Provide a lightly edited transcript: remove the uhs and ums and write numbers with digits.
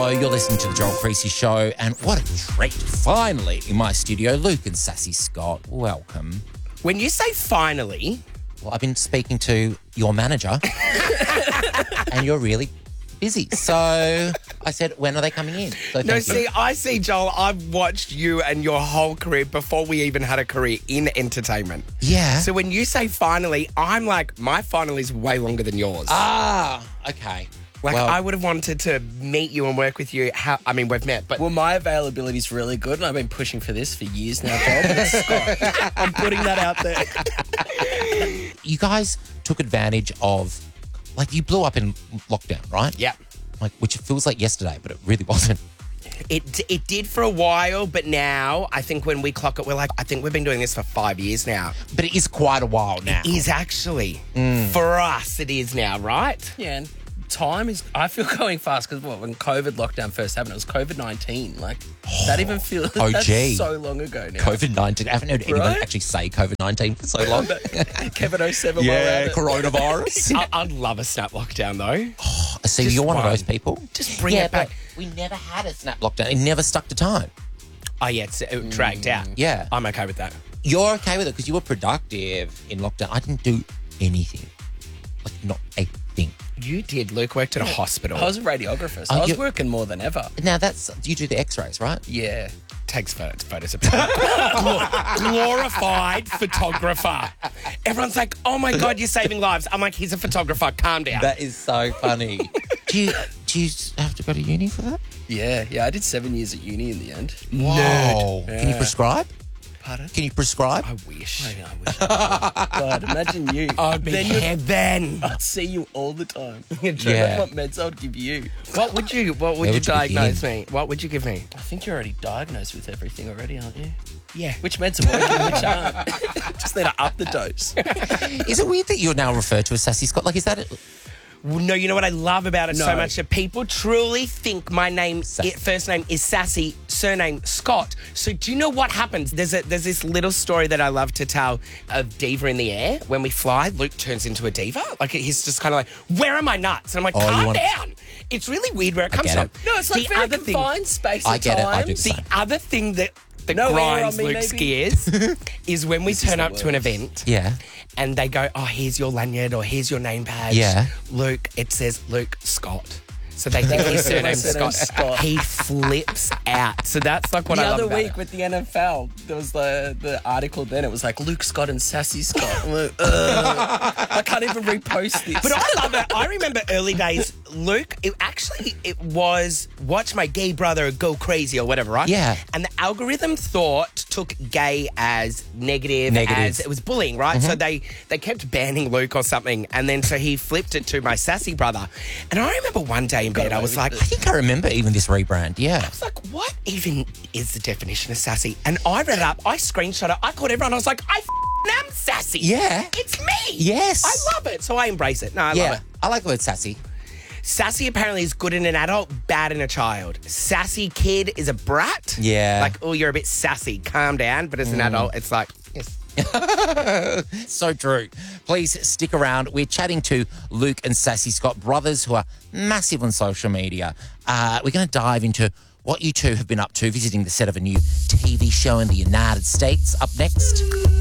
Hello, you're listening to The Joel Creasy Show, and what a treat. Finally, in my studio, Luke and Sassy Scott. Welcome. When you say finally... Well, I've been speaking to your manager, and you're really busy. So I said, when are they coming in? So I see, Joel, I've watched you and your whole career before we even had a career in entertainment. Yeah. So when you say finally, I'm like, my final is way longer than yours. Ah, okay. I would have wanted to meet you and work with you. We've met, but... Well, my availability is really good, and I've been pushing for this for years now, Joel. But it's Scott. I'm putting that out there. You guys took advantage of, you blew up in lockdown, right? Yeah. Which feels like yesterday, but it really wasn't. It did for a while, but now I think when we clock it, I think we've been doing this for 5 years now. But it is quite a while now. It is actually. For us, it is now, right? Yeah, and time is, I feel, going fast because when COVID lockdown first happened, it was COVID-19. That even feels, that's so long ago now. COVID-19. I haven't heard anyone actually say COVID-19 for so long. Kevin 07. Yeah, coronavirus. I'd love a snap lockdown, though. Oh, see, you're one of those people. Just bring it back. But we never had a snap lockdown. It never stuck to time. Oh, yeah, it dragged out. Yeah. I'm okay with that. You're okay with it because you were productive in lockdown. I didn't do anything. Not a thing. You did. Luke worked at a hospital. I was a radiographer, so I was working more than ever. Now, you do the x-rays, right? Yeah. Takes photos of glorified photographer. Everyone's like, oh my God, you're saving lives. I'm like, he's a photographer. Calm down. That is so funny. Do you have to go to uni for that? Yeah. I did 7 years at uni in the end. Whoa. Yeah. Can you prescribe? Pardon? Can you prescribe? I wish. I wish. God, imagine you. I'd be heaven. I'd see you all the time. Yeah. What meds I'd give you. What would you diagnose me? What would you give me? I think you're already diagnosed with everything already, aren't you? Yeah. Which meds are working, which aren't? Just need to up the dose. Is it weird that you're now referred to as Sassy Scott? Is that it? No, you know what I love about it so much? That people truly think my name, first name is Sassy, surname Scott. So do you know what happens? There's this little story that I love to tell of diva in the air. When we fly, Luke turns into a diva. He's just kind of like, where are my nuts? And I'm like, calm down. It's really weird where it comes from. No, it's like very confined space I at get times. it. I do the same. The other thing that grinds Luke's gears is when we turn up to an event. Yeah. And they go, oh, here's your lanyard or here's your name badge. Yeah. Luke, it says Luke Scott. So they think his surname's Scott. He flips out. So that's what I love about The other week it. with the NFL, there was the article then. It was like Luke Scott and Sassy Scott. I'm like, I can't even repost this. But I love it. I remember early days, Luke, it was watch my gay brother go crazy or whatever, right? Yeah. And the algorithm took gay as negative. As it was bullying, right? So they kept banning Luke or something. And then so he flipped it to my sassy brother. And I remember one day in bed, I was like, I think I remember even this rebrand, yeah. I was like, what even is the definition of sassy? And I read it up, I screenshot it, I called everyone, I was like, I am sassy. Yeah. It's me. Yes. I love it. So I embrace it. No, I love it. I like the word sassy. Sassy apparently is good in an adult, bad in a child. Sassy kid is a brat. Yeah. Like, oh, you're a bit sassy, calm down. But as an adult, it's like, yes. So true. Please stick around. We're chatting to Luke and Sassy Scott, brothers who are massive on social media. We're going to dive into what you two have been up to, visiting the set of a new TV show in the United States. Up next.